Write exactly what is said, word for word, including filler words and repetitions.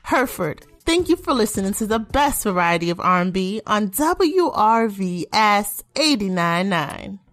Hereford, thank you for listening to the best variety of R and B on W R V S eighty-nine point nine.